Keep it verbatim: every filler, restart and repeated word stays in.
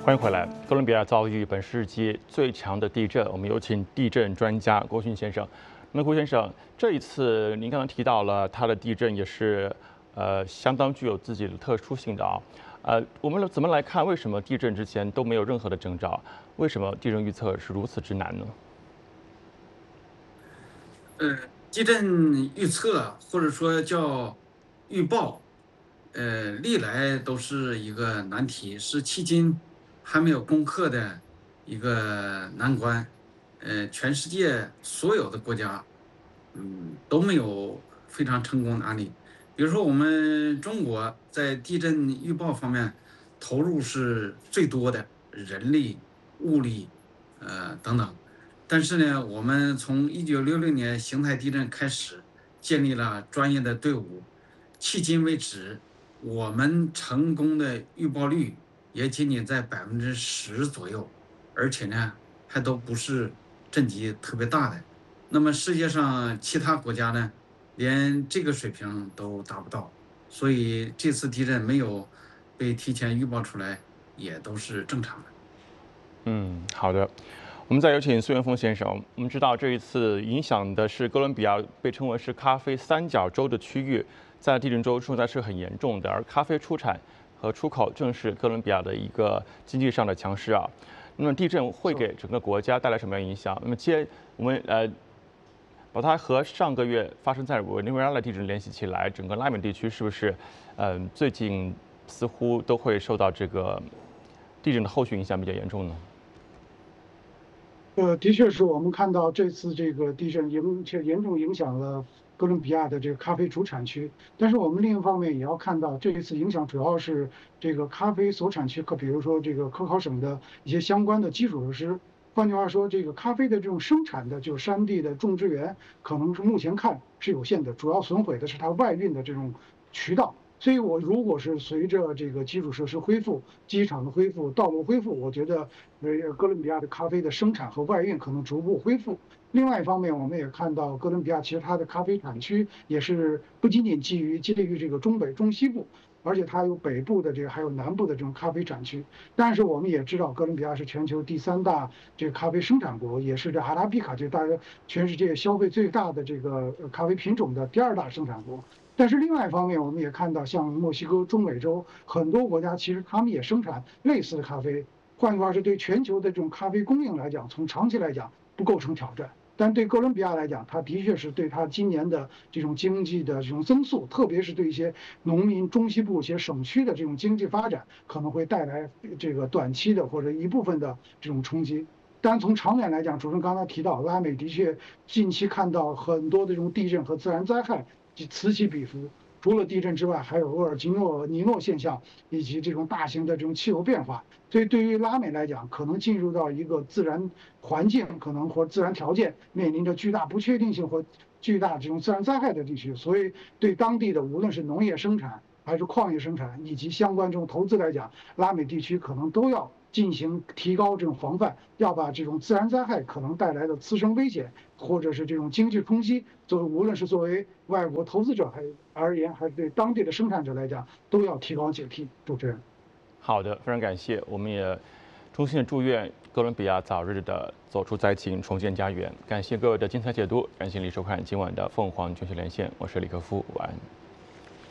欢迎回来。哥伦比亚遭遇本世纪最强的地震，我们有请地震专家郭勋先生。那么郭先生，这一次您刚刚提到了它的地震也是呃相当具有自己的特殊性的啊。呃，我们怎么来看为什么地震之前都没有任何的征兆？为什么地震预测是如此之难呢？ 呃，地震预测或者说叫预报，呃，历来都是一个难题，是迄今还没有攻克的一个难关。呃，全世界所有的国家，嗯，都没有非常成功的案例。比如说，我们中国在地震预报方面投入是最多的，人力、物力，呃等等。但是呢，我们从一九六六年邢台地震开始，建立了专业的队伍，迄今为止，我们成功的预报率也仅仅在百分之十左右，而且呢，还都不是震级特别大的。那么世界上其他国家呢，连这个水平都达不到，所以这次地震没有被提前预报出来，也都是正常的。 嗯，好的。我们再有请苏元峰先生。我们知道这一次影响的是哥伦比亚，被称为是咖啡三角洲的区域，在地震中受灾是很严重的。而咖啡出产和出口正是哥伦比亚的一个经济上的强势啊。那么地震会给整个国家带来什么样的影响？那么接我们呃把它和上个月发生在委内瑞拉的地震联系起来，整个拉美地区是不是嗯、呃、最近似乎都会受到这个地震的后续影响比较严重呢？ 呃，的确是我们看到这次这个地震影且严重影响了哥伦比亚的这个咖啡主产区，但是我们另一方面也要看到，这一次影响主要是这个咖啡所产区，可比如说这个科考省的一些相关的基础设施。换句话说，这个咖啡的这种生产的就是山地的种植园，可能是目前看是有限的，主要损毁的是它外运的这种渠道。所以，我如果是随着这个基础设施恢复、机场的恢复、道路恢复，我觉得呃哥伦比亚的咖啡的生产和外运可能逐步恢复。另外一方面，我们也看到哥伦比亚其实它的咖啡产区也是不仅仅基于介于这个中北、中西部，而且它有北部的这个还有南部的这种咖啡产区。但是我们也知道，哥伦比亚是全球第三大这个咖啡生产国，也是这阿拉比卡这大约全世界消费最大的这个咖啡品种的第二大生产国。但是另外一方面，我们也看到，像墨西哥、中美洲很多国家，其实他们也生产类似的咖啡。换句话说，对全球的这种咖啡供应来讲，从长期来讲不构成挑战。但对哥伦比亚来讲，它的确是对它今年的这种经济的这种增速，特别是对一些农民中西部一些省区的这种经济发展，可能会带来这个短期的或者一部分的这种冲击。但从长远来讲，主持人刚才提到，拉美的确近期看到很多的这种地震和自然灾害此起彼伏。除了地震之外，还有厄尔吉诺、尼诺现象，以及这种大型的这种气候变化。所以，对于拉美来讲，可能进入到一个自然环境，可能或自然条件面临着巨大不确定性或巨大这种自然灾害的地区。所以，对当地的无论是农业生产还是矿业生产以及相关这种投资来讲，拉美地区可能都要进行提高这种防范，要把这种自然灾害可能带来的次生危险，或者是这种经济冲击，作为无论是作为外国投资者还而言，还是对当地的生产者来讲，都要提高警惕。主持人， 好的，非常感谢。我们也衷心的祝愿哥伦比亚早日的走出灾情，重建家园。感谢各位的精彩解读，感谢你收看今晚的凤凰全球连线，我是李克夫，晚安。